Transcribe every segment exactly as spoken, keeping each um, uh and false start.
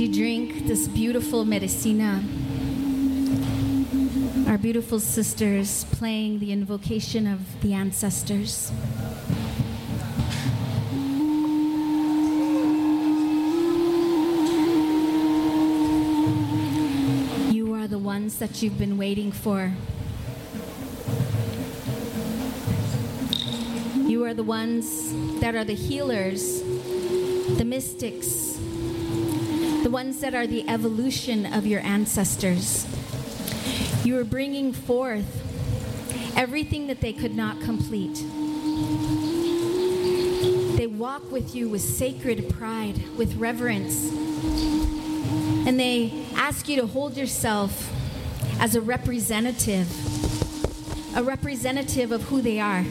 you drink this beautiful medicina, our beautiful sisters playing the invocation of the ancestors. You are the ones that you've been waiting for. You are the ones that are the healers, the mystics, the ones that are the evolution of your ancestors. You are bringing forth everything that they could not complete. They walk with you with sacred pride, with reverence, and they ask you to hold yourself as a representative, a representative of who they are.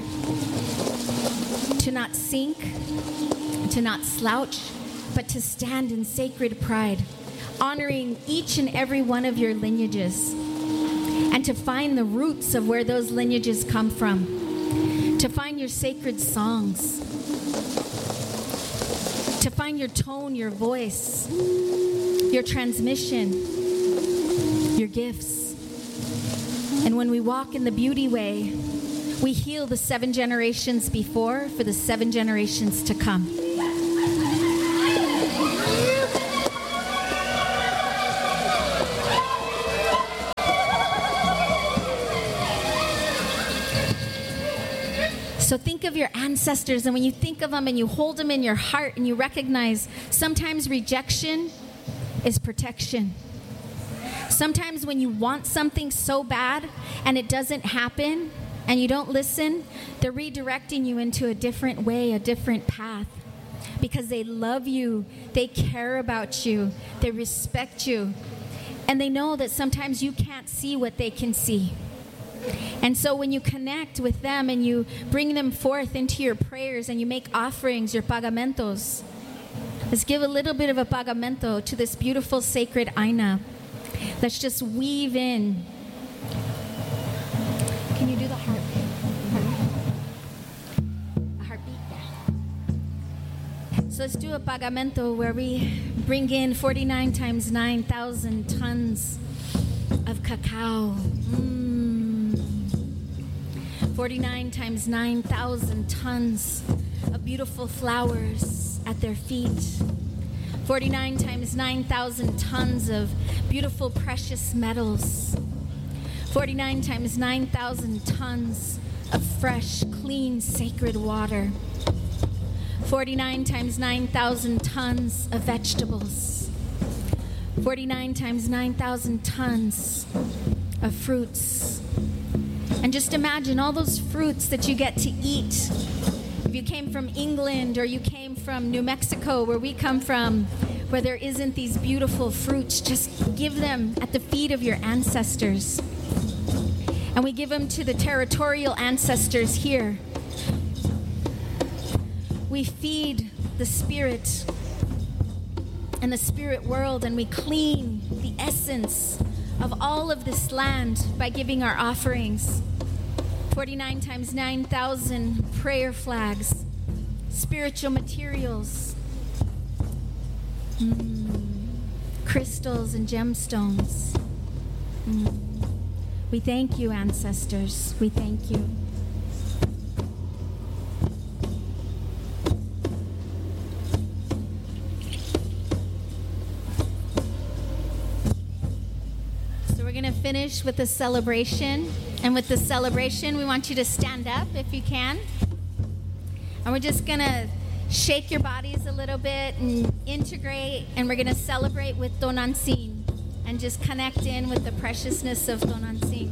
To not sink, to not slouch, but to stand in sacred pride, honoring each and every one of your lineages, and to find the roots of where those lineages come from, to find your sacred songs, to find your tone, your voice, your transmission, your gifts. And when we walk in the beauty way, we heal the seven generations before for the seven generations to come. So think of your ancestors, and when you think of them and you hold them in your heart and you recognize sometimes rejection is protection. Sometimes when you want something so bad and it doesn't happen, and you don't listen, they're redirecting you into a different way, a different path. Because they love you, they care about you, they respect you. And they know that sometimes you can't see what they can see. And so when you connect with them and you bring them forth into your prayers and you make offerings, your pagamentos, let's give a little bit of a pagamento to this beautiful sacred Aina. Let's just weave in. Can you do the heart? A heartbeat? So let's do a pagamento where we bring in forty-nine times nine thousand tons of cacao. Mm. forty-nine times nine thousand tons of beautiful flowers at their feet. forty-nine times nine thousand tons of beautiful precious metals. forty-nine times nine thousand tons of fresh, clean, sacred water. forty-nine times nine thousand tons of vegetables. forty-nine times nine thousand tons of fruits. And just imagine all those fruits that you get to eat. If you came from England or you came from New Mexico, where we come from, where there isn't these beautiful fruits, just give them at the feet of your ancestors. And we give them to the territorial ancestors here. We feed the spirit and the spirit world, and we clean the essence of all of this land by giving our offerings. forty-nine times nine thousand prayer flags, spiritual materials, mm, crystals and gemstones. Mm. We thank you, ancestors. We thank you. So we're going to finish with a celebration. And with the celebration, we want you to stand up if you can. And we're just going to shake your bodies a little bit and integrate. And we're going to celebrate with Tonantzin and just connect in with the preciousness of Tonantzin.